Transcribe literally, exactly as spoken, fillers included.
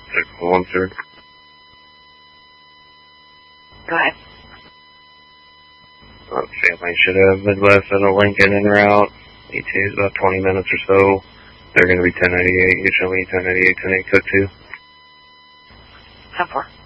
six one third. Go ahead. Uh, family should have Midwest and a Lincoln en route. E T is about twenty minutes or so. They're going to be ten ninety-eight. You show me ten ninety-eight, ten eight, code two. ten four.